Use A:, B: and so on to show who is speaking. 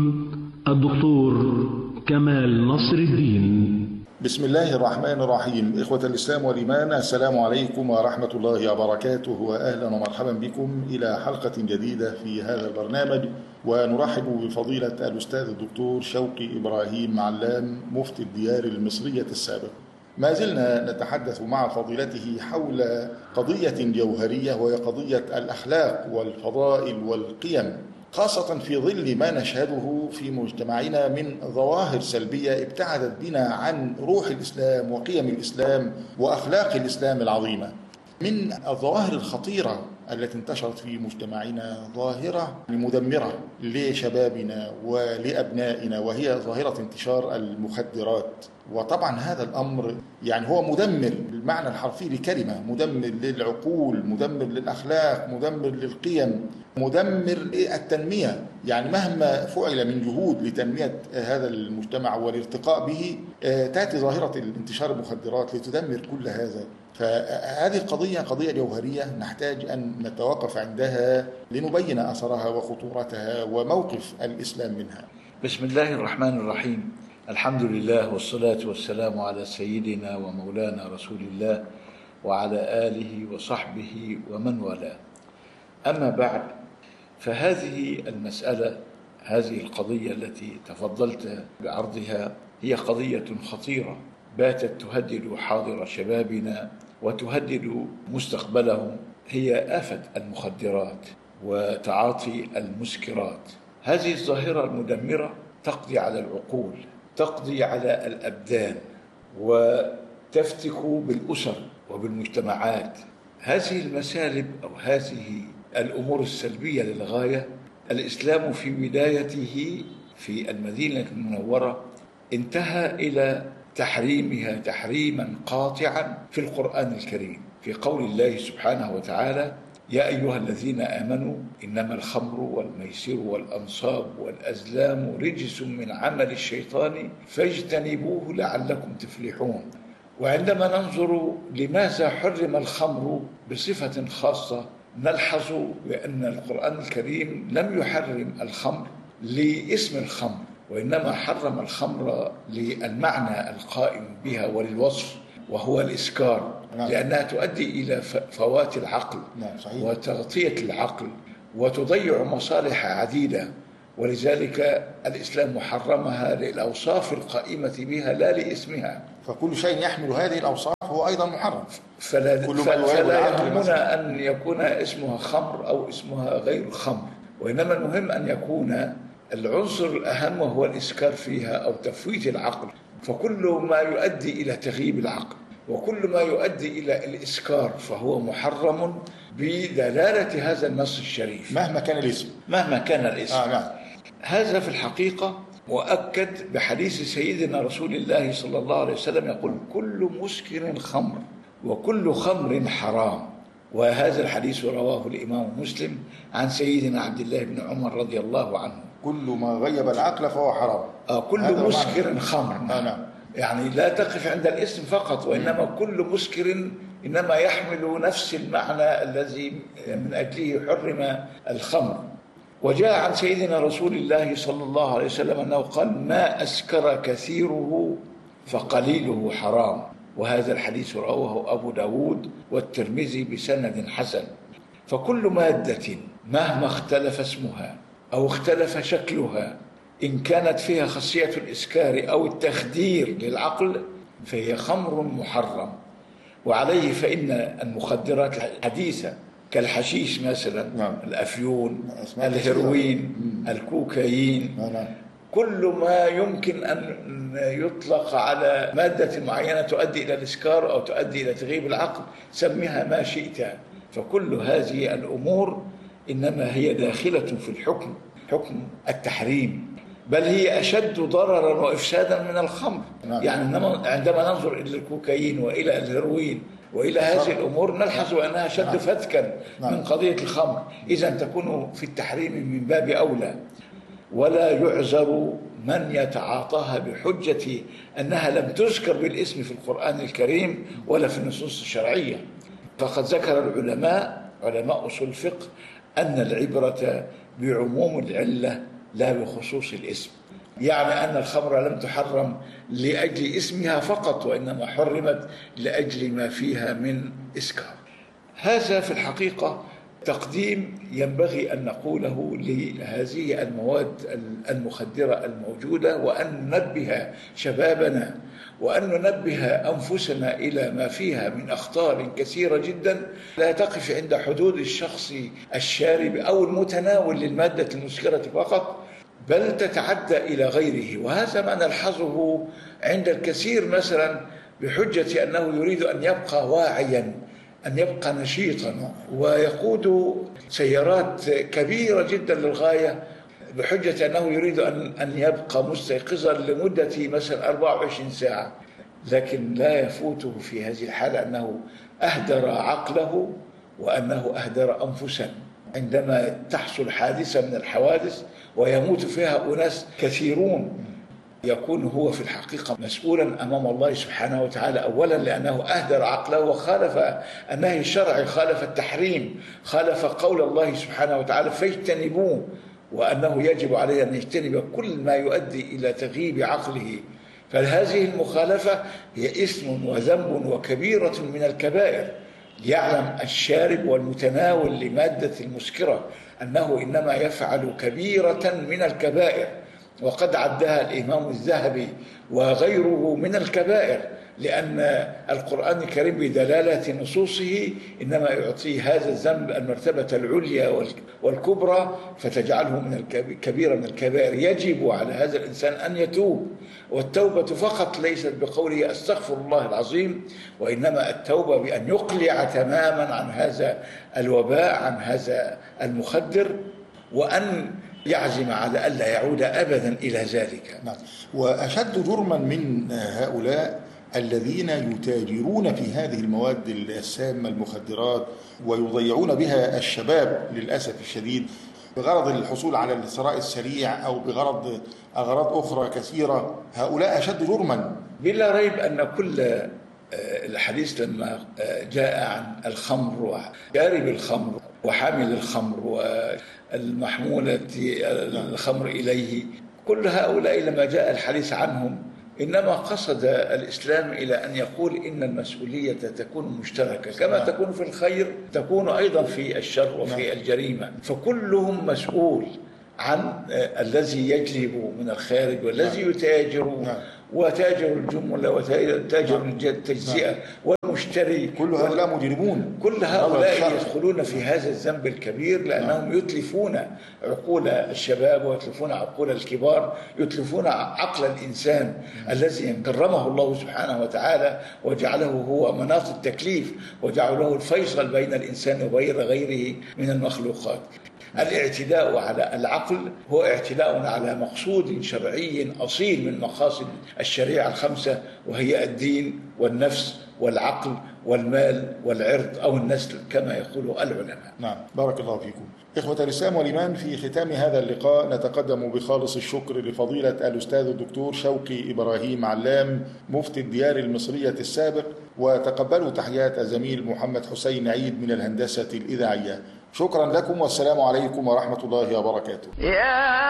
A: الدكتور كمال نصر الدين.
B: بسم الله الرحمن الرحيم. إخوة الإسلام والإيمان، السلام عليكم ورحمة الله وبركاته، وأهلا ومرحبا بكم إلى حلقة جديدة في هذا البرنامج. ونرحب بفضيلة الأستاذ الدكتور شوقي إبراهيم علام، مفتي الديار المصرية السابق. ما زلنا نتحدث مع فضيلته حول قضية جوهرية، وهي قضية الأخلاق والفضائل والقيم، خاصة في ظل ما نشهده في مجتمعنا من ظواهر سلبية ابتعدت بنا عن روح الإسلام وقيم الإسلام وأخلاق الإسلام العظيمة. من الظواهر الخطيرة التي انتشرت في مجتمعنا ظاهرة مدمرة لشبابنا ولأبنائنا، وهي ظاهرة انتشار المخدرات. وطبعا هذا الأمر هو مدمر بالمعنى الحرفي لكلمة، مدمر للعقول، مدمر للأخلاق، مدمر للقيم، مدمر للتنمية. مهما فعل من جهود لتنمية هذا المجتمع والارتقاء به، تأتي ظاهرة الانتشار المخدرات لتدمر كل هذا. فهذه قضية جوهرية نحتاج أن نتوقف عندها لنبين أثرها وخطورتها وموقف الإسلام منها.
C: بسم الله الرحمن الرحيم. الحمد لله والصلاة والسلام على سيدنا ومولانا رسول الله وعلى آله وصحبه ومن والاه. أما بعد، فهذه المسألة، هذه القضية التي تفضلت بعرضها هي قضية خطيرة باتت تهدد حاضر شبابنا وتهدد مستقبلهم. هي آفة المخدرات وتعاطي المسكرات. هذه الظاهرة المدمرة تقضي على العقول، تقضي على الأبدان، وتفتك بالأسر وبالمجتمعات. هذه المسالب أو هذه الأمور السلبية للغاية، الإسلام في بدايته في المدينة المنورة انتهى إلى تحريمها تحريما قاطعا في القرآن الكريم، في قول الله سبحانه وتعالى: يا أيها الذين آمنوا إنما الخمر والميسر والأنصاب والأزلام رجس من عمل الشيطان فاجتنبوه لعلكم تفلحون. وعندما ننظر لماذا حرم الخمر بصفة خاصة، نلحظ بأن القرآن الكريم لم يحرم الخمر لاسم الخمر، وإنما حرم الخمر للمعنى القائم بها وللوصف، وهو الإسكار. لأنها تؤدي إلى فوات العقل وتغطية العقل وتضيع مصالح عديدة، ولذلك الإسلام حرمها للأوصاف القائمة بها لا لاسمها.
B: فكل شيء يحمل هذه الأوصاف هو أيضا محرم.
C: فلا يهمنا أن يكون اسمها خمر أو اسمها غير خمر، وإنما المهم أن يكون العنصر الأهم وهو الإسكار فيها أو تفويت العقل. فكل ما يؤدي إلى تغييب العقل وكل ما يؤدي إلى الإسكار فهو محرم بدلالة هذا النص الشريف
B: مهما كان الاسم.
C: نعم. هذا في الحقيقة مؤكد بحديث سيدنا رسول الله صلى الله عليه وسلم يقول: كل مسكر خمر وكل خمر حرام. وهذا الحديث رواه الإمام مسلم عن سيدنا عبد الله بن عمر رضي الله عنه:
B: كل ما غيب العقل فهو حرام.
C: كل مسكر خمر. لا تقف عند الاسم فقط، وإنما كل مسكر إنما يحمل نفس المعنى الذي من أجله حرم الخمر. وجاء عن سيدنا رسول الله صلى الله عليه وسلم أنه قال: ما أسكر كثيره فقليله حرام. وهذا الحديث رواه أبو داود والترمذي بسند حسن. فكل مادة مهما اختلف اسمها أو اختلف شكلها، إن كانت فيها خاصية الإسكار أو التخدير للعقل فهي خمر محرم. وعليه فإن المخدرات الحديثة كالحشيش مثلا، الأفيون، الهيروين، الكوكايين، كل ما يمكن أن يطلق على مادة معينة تؤدي إلى الإسكار أو تؤدي إلى تغييب العقل، سميها ما شئت. فكل هذه الأمور إنما هي داخلة في حكم التحريم، بل هي أشد ضررا وإفسادا من الخمر. عندما ننظر إلى الكوكايين وإلى الهيروين وإلى هذه الأمور نلحظ أنها أشد فتكا من قضية الخمر. إذن تكون في التحريم من باب أولى. ولا يعذر من يتعاطاها بحجة أنها لم تذكر بالاسم في القرآن الكريم ولا في النصوص الشرعية. فقد ذكر علماء أصول الفقه أن العبرة بعموم العلة لا بخصوص الاسم. يعني أن الخمر لم تحرم لأجل اسمها فقط، وإنما حرمت لأجل ما فيها من إسكار. هذا في الحقيقة تقديم ينبغي أن نقوله لهذه المواد المخدرة الموجودة، وأن ننبه شبابنا وأن ننبه أنفسنا إلى ما فيها من أخطار كثيرة جدا، لا تقف عند حدود الشخص الشارب أو المتناول للمادة المسكرة فقط، بل تتعدى إلى غيره. وهذا ما نلحظه عند الكثير مثلا بحجة أنه يريد أن يبقى واعيا، أن يبقى نشيطا، ويقود سيارات كبيرة جدا للغاية بحجة أنه يريد أن يبقى مستيقظا لمدة مثلا 24 ساعة، لكن لا يفوته في هذه الحالة أنه أهدر عقله وأنه أهدر أنفسا. عندما تحصل حادثة من الحوادث ويموت فيها أناس كثيرون، يكون هو في الحقيقة مسؤولا أمام الله سبحانه وتعالى، أولا لأنه أهدر عقله وخالف النهي الشرعي، خالف التحريم، خالف قول الله سبحانه وتعالى فاجتنبوه، وأنه يجب عليه أن يجتنب كل ما يؤدي إلى تغييب عقله. فهذه المخالفة هي إثم وذنب وكبيرة من الكبائر. يعلم الشارب والمتناول لمادة المسكرة أنه إنما يفعل كبيرة من الكبائر، وقد عدها الإمام الذهبي وغيره من الكبائر، لأن القرآن الكريم بدلالة نصوصه إنما يعطي هذا الذنب المرتبة العليا والكبرى، فتجعله من الكبيرة من الكبائر. يجب على هذا الإنسان أن يتوب، والتوبة فقط ليست بقوله أستغفر الله العظيم، وإنما التوبة بأن يقلع تماما عن هذا الوباء، عن هذا المخدر، وأن يعزم على ألا يعود أبدا إلى ذلك.
B: نعم. وأشد جرما من هؤلاء الذين يتاجرون في هذه المواد السامة المخدرات ويضيعون بها الشباب للأسف الشديد بغرض الحصول على الثراء السريع أو بغرض أغراض أخرى كثيرة. هؤلاء أشد جرما.
C: بلا ريب أن كل الحديث لما جاء عن الخمر وشارب الخمر وحامل الخمر والمحمولة الخمر إليه، كل هؤلاء لما جاء الحديث عنهم إنما قصد الإسلام إلى أن يقول إن المسؤولية تكون مشتركة، كما تكون في الخير تكون أيضا في الشر وفي الجريمة. فكلهم مسؤول عن الذي يجلب من الخارج والذي يتاجر، وتاجر الجملة وتاجر التجزئة والمشتري،
B: كل هؤلاء مجرمون.
C: كل هؤلاء يدخلون في هذا الذنب الكبير، لأنهم يتلفون عقول الشباب ويتلفون عقول الكبار، يتلفون عقل الإنسان الذي كرمه الله سبحانه وتعالى وجعله هو مناط التكليف، وجعله الفيصل بين الإنسان وبين غيره من المخلوقات. الاعتداء على العقل هو اعتداء على مقصود شرعي أصيل من مقاصد الشريعة الخمسة، وهي الدين والنفس والعقل والمال والعرض أو النسل كما يقول العلماء.
B: نعم، بارك الله فيكم. إخوة الإسلام والإيمان، في ختام هذا اللقاء نتقدم بخالص الشكر لفضيلة الأستاذ الدكتور شوقي إبراهيم علام مفتي الديار المصرية السابق، وتقبلوا تحيات الزميل محمد حسين عيد من الهندسة الإذاعية. شكرا لكم والسلام عليكم ورحمة الله وبركاته.